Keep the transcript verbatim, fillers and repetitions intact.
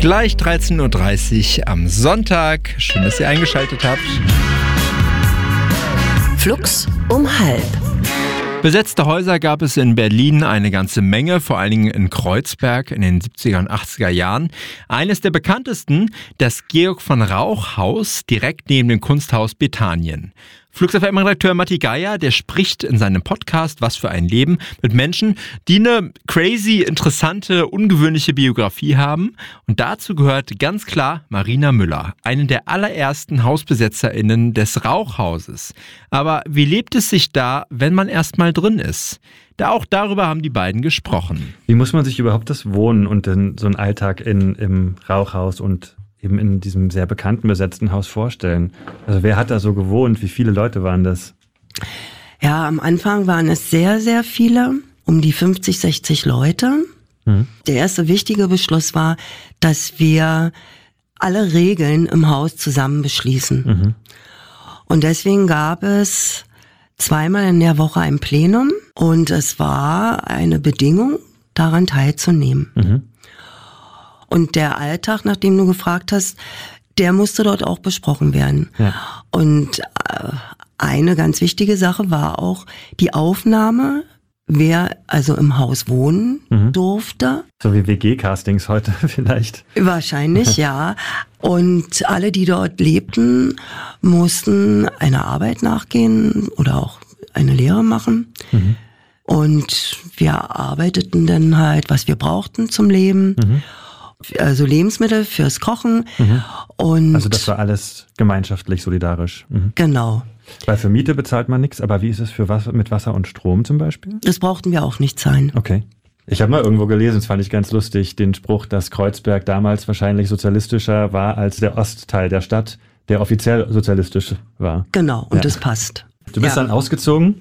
Gleich dreizehn Uhr dreißig am Sonntag. Schön, dass ihr eingeschaltet habt. Flux um halb. Besetzte Häuser gab es in Berlin eine ganze Menge, vor allen Dingen in Kreuzberg in den siebziger und achtziger Jahren. Eines der bekanntesten, das Georg von Rauch Haus, direkt neben dem Kunsthaus Bethanien. Flux F M-Redakteur Matti Geier, der spricht in seinem Podcast Was für ein Leben mit Menschen, die eine crazy, interessante, ungewöhnliche Biografie haben. Und dazu gehört ganz klar Marina Müller, eine der allerersten HausbesetzerInnen des Rauchhauses. Aber wie lebt es sich da, wenn man erstmal drin ist? Da auch darüber haben die beiden gesprochen. Wie muss man sich überhaupt das Wohnen und den, so einen Alltag in, im Rauchhaus und eben in diesem sehr bekannten besetzten Haus vorstellen? Also wer hat da so gewohnt? Wie viele Leute waren das? Ja, am Anfang waren es sehr, sehr viele, um die fünfzig, sechzig Leute. Mhm. Der erste wichtige Beschluss war, dass wir alle Regeln im Haus zusammen beschließen. Mhm. Und deswegen gab es zweimal in der Woche ein Plenum und es war eine Bedingung, daran teilzunehmen. Mhm. Und der Alltag, nach dem du gefragt hast, der musste dort auch besprochen werden. Ja. Und äh, eine ganz wichtige Sache war auch die Aufnahme, wer also im Haus wohnen mhm. durfte. So wie W G-Castings heute vielleicht. Wahrscheinlich, ja. Und alle, die dort lebten, mussten einer Arbeit nachgehen oder auch eine Lehre machen. Mhm. Und wir arbeiteten dann halt, was wir brauchten zum Leben. Mhm. Also Lebensmittel fürs Kochen. Mhm. Und also das war alles gemeinschaftlich, solidarisch. Mhm. Genau. Weil für Miete bezahlt man nichts, aber wie ist es für Wasser, mit Wasser und Strom zum Beispiel? Das brauchten wir auch nicht zahlen. Okay. Ich habe mal irgendwo gelesen, das fand ich ganz lustig, den Spruch, dass Kreuzberg damals wahrscheinlich sozialistischer war als der Ostteil der Stadt, der offiziell sozialistisch war. Genau, und ja. das passt. Du bist ja. dann ausgezogen